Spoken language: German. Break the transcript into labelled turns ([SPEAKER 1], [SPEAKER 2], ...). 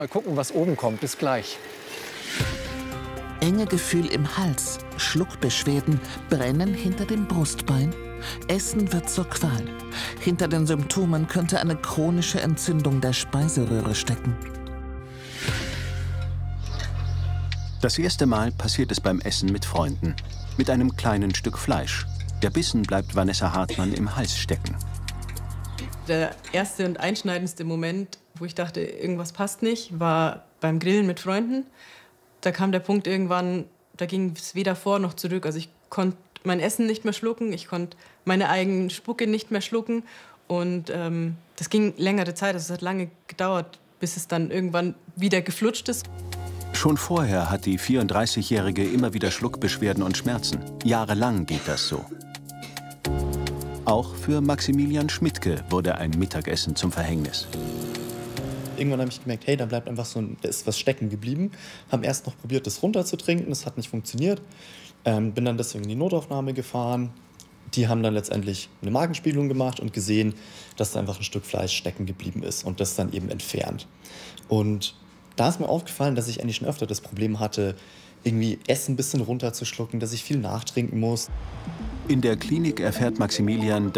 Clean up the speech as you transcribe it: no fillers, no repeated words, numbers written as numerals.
[SPEAKER 1] Mal gucken, was oben kommt. Bis gleich.
[SPEAKER 2] Enge Gefühl im Hals, Schluckbeschwerden, Brennen hinter dem Brustbein. Essen wird zur Qual. Hinter den Symptomen könnte eine chronische Entzündung der Speiseröhre stecken.
[SPEAKER 3] Das erste Mal passiert es beim Essen mit Freunden. Mit einem kleinen Stück Fleisch. Der Bissen bleibt Vanessa Hartmann im Hals stecken.
[SPEAKER 4] Der erste und einschneidendste Moment, wo ich dachte, irgendwas passt nicht, war beim Grillen mit Freunden. Da kam der Punkt irgendwann, da ging es weder vor noch zurück. Also ich konnte mein Essen nicht mehr schlucken, ich konnte meine eigene Spucke nicht mehr schlucken. Und das ging längere Zeit, also es hat lange gedauert, bis es dann irgendwann wieder geflutscht ist.
[SPEAKER 3] Schon vorher hat die 34-Jährige immer wieder Schluckbeschwerden und Schmerzen. Jahrelang geht das so. Auch für Maximilian Schmidtke wurde ein Mittagessen zum Verhängnis.
[SPEAKER 5] Irgendwann habe ich gemerkt, hey, da bleibt einfach da ist was stecken geblieben. Haben erst noch probiert, das runterzutrinken, das hat nicht funktioniert. Bin dann deswegen in die Notaufnahme gefahren. Die haben dann letztendlich eine Magenspiegelung gemacht und gesehen, dass da einfach ein Stück Fleisch stecken geblieben ist und das dann eben entfernt. Und da ist mir aufgefallen, dass ich eigentlich schon öfter das Problem hatte, irgendwie Essen ein bisschen runterzuschlucken, dass ich viel nachtrinken muss.
[SPEAKER 3] In der Klinik erfährt Maximilian,